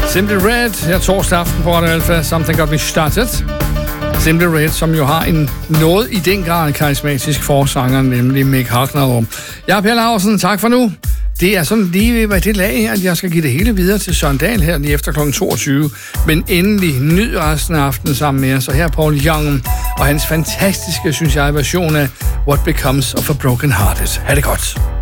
Simply Red her torsdag aften på Radio Alfa. Something Got Me Started. Simply Red, som jo har en noget i den grad karismatisk forsanger, nemlig Mick Hucknall. Jeg er Per Laursen, tak for nu. Det er sådan lige ved det lag, at jeg skal give det hele videre til Søren Dahl her lige efter kl. 22. Men endelig nyd resten af aftenen sammen med os. Så her er Paul Young og hans fantastiske, synes jeg, version af What Becomes of a Broken Hearted. Ha' det godt.